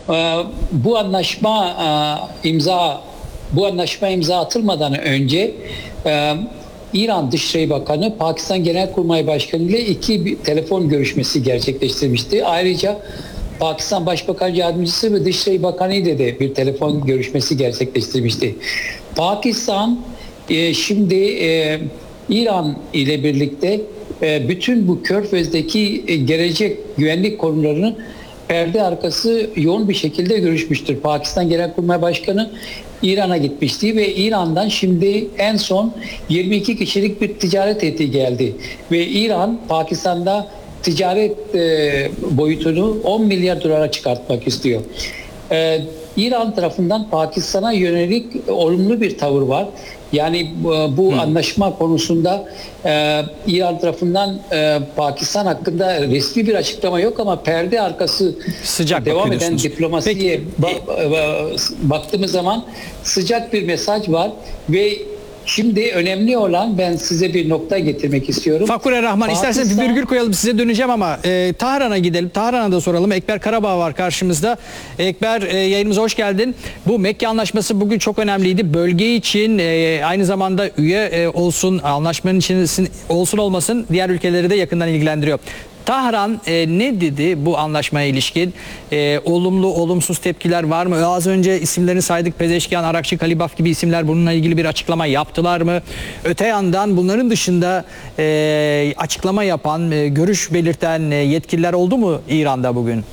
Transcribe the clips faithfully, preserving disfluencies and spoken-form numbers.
bu anlaşma imza bu anlaşma imza atılmadan önce İran Dışişleri Bakanı Pakistan Genelkurmay Başkanı ile iki bir telefon görüşmesi gerçekleştirmişti. Ayrıca Pakistan Başbakan Yardımcısı ve Dışişleri Bakanı ile de bir telefon görüşmesi gerçekleştirmişti. Pakistan e, şimdi e, İran ile birlikte e, bütün bu Körfez'deki e, gelecek güvenlik konularını perde arkası yoğun bir şekilde görüşmüştür. Pakistan Genelkurmay Başkanı İran'a gitmişti ve İran'dan şimdi en son yirmi iki kişilik bir ticaret heyeti geldi. Ve İran Pakistan'da ticaret e, boyutunu on milyar dolara çıkartmak istiyor. E, İran tarafından Pakistan'a yönelik olumlu bir tavır var. Yani bu hmm. anlaşma konusunda e, İran tarafından e, Pakistan hakkında resmi bir açıklama yok ama perde arkası sıcak devam eden diplomasiye ba- ba- baktığımız zaman sıcak bir mesaj var ve şimdi önemli olan, ben size bir nokta getirmek istiyorum. Fakhur Rahman, Pakistan... isterseniz bir virgül koyalım, size döneceğim ama e, Tahran'a gidelim. Tahran'a da soralım. Ekber Karabağ var karşımızda. Ekber, e, yayınımıza hoş geldin. Bu Mekke Anlaşması bugün çok önemliydi. Bölge için e, aynı zamanda üye e, olsun, anlaşmanın içinde olsun olmasın diğer ülkeleri de yakından ilgilendiriyor. Tahran e, ne dedi bu anlaşmaya ilişkin? E, olumlu, olumsuz tepkiler var mı? Az önce isimlerini saydık. Pezeşkiyan, Arakçı, Kalibaf gibi isimler bununla ilgili bir açıklama yaptılar mı? Öte yandan bunların dışında e, açıklama yapan, e, görüş belirten e, yetkililer oldu mu İran'da bugün?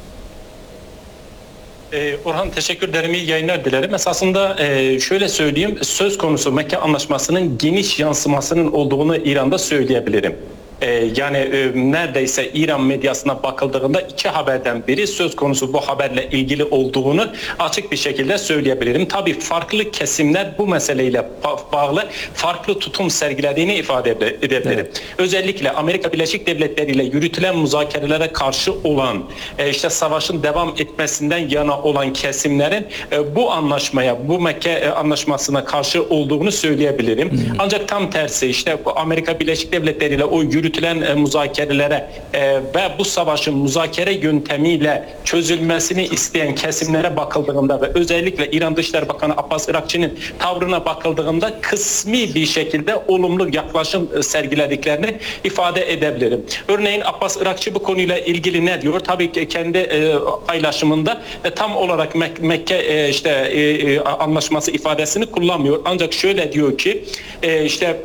Ee, Orhan, teşekkür ederim. İyi yayınlar dilerim. Esasında e, şöyle söyleyeyim. Söz konusu Mekke Anlaşması'nın geniş yansımasının olduğunu İran'da söyleyebilirim. Yani e, neredeyse İran medyasına bakıldığında iki haberden biri söz konusu bu haberle ilgili olduğunu açık bir şekilde söyleyebilirim. Tabii farklı kesimler bu meseleyle bağlı farklı tutum sergilediğini ifade edebilirim. Evet. Özellikle Amerika Birleşik Devletleri ile yürütülen müzakerelere karşı olan, e, işte savaşın devam etmesinden yana olan kesimlerin e, bu anlaşmaya, bu Mekke e, Anlaşması'na karşı olduğunu söyleyebilirim. Hmm. Ancak tam tersi, işte Amerika Birleşik Devletleri ile o yürütülen e, müzakerelere e, ve bu savaşın müzakere yöntemiyle çözülmesini isteyen kesimlere bakıldığında ve özellikle İran Dışişleri Bakanı Abbas Irakçı'nın tavrına bakıldığında kısmi bir şekilde olumlu yaklaşım e, sergilediklerini ifade edebilirim. Örneğin Abbas Irakçı bu konuyla ilgili ne diyor? Tabii ki kendi e, paylaşımında e, tam olarak Mek Mekke e, işte e, e, anlaşması ifadesini kullanmıyor. Ancak şöyle diyor ki e, işte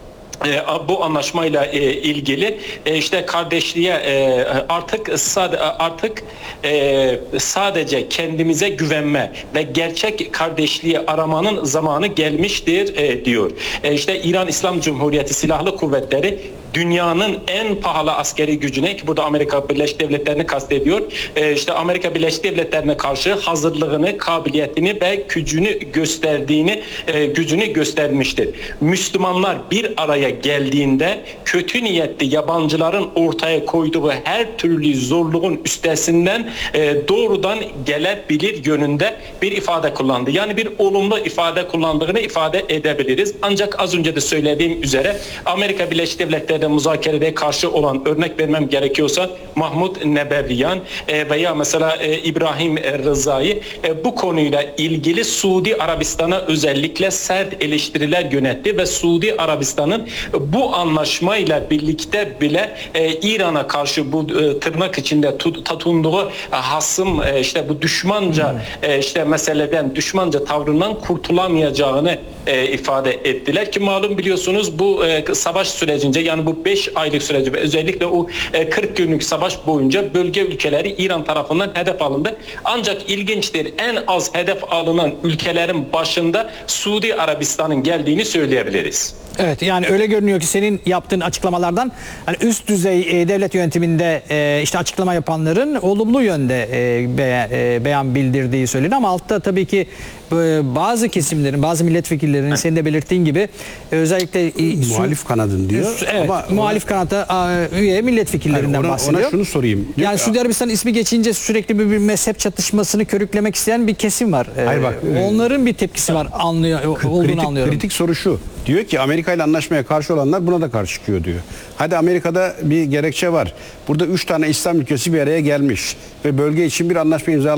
bu anlaşmayla ilgili işte kardeşliğe artık artık sadece kendimize güvenme ve gerçek kardeşliği aramanın zamanı gelmiştir diyor. İşte İran İslam Cumhuriyeti Silahlı Kuvvetleri dünyanın en pahalı askeri gücüne, ki burada Amerika Birleşik Devletleri'ni kastediyor, e, işte Amerika Birleşik Devletleri'ne karşı hazırlığını, kabiliyetini ve gücünü gösterdiğini, e, gücünü göstermiştir. Müslümanlar bir araya geldiğinde kötü niyetli yabancıların ortaya koyduğu her türlü zorluğun üstesinden e, doğrudan gelebilir yönünde bir ifade kullandı. Yani bir olumlu ifade kullandığını ifade edebiliriz. Ancak az önce de söylediğim üzere Amerika Birleşik Devletleri müzakereye karşı olan, örnek vermem gerekiyorsa Mahmud Nebeviyan e, veya mesela e, İbrahim Rıza'yı e, bu konuyla ilgili Suudi Arabistan'a özellikle sert eleştiriler yönetti ve Suudi Arabistan'ın bu anlaşmayla birlikte bile e, İran'a karşı bu e, tırnak içinde tutunduğu e, hasım e, işte bu düşmanca e, işte meseleden, düşmanca tavrından kurtulamayacağını e, ifade ettiler ki malum biliyorsunuz bu e, savaş sürecince, yani bu beş aylık süreci ve özellikle o e, kırk günlük savaş boyunca bölge ülkeleri İran tarafından hedef alındı. Ancak ilginçtir, en az hedef alınan ülkelerin başında Suudi Arabistan'ın geldiğini söyleyebiliriz. Evet, yani öyle görünüyor ki senin yaptığın açıklamalardan hani üst düzey e, devlet yönetiminde e, işte açıklama yapanların olumlu yönde e, be, e, beyan bildirdiği söyleniyor ama altta tabii ki e, bazı kesimlerin, bazı milletvekillerinin evet. senin de belirttiğin gibi e, özellikle e, muhalif kanadın diyor. Evet, ama muhalif ona, kanata e, üye milletvekillerinden yani ona, bahsediyor. Ona şunu sorayım. Diyor yani Suudi Arabistan ismi geçince sürekli bir, bir mezhep çatışmasını körüklemek isteyen bir kesim var. E, Hayır bak, onların bir tepkisi var, anlıyor, olduğunu kritik, anlıyorum. Kritik soru şu. Diyor ki Amerika ile anlaşmaya karşı olanlar buna da karşı çıkıyor diyor. Hadi Amerika'da bir gerekçe var. Burada üç tane İslam ülkesi bir araya gelmiş ve bölge için bir anlaşma imzalamış.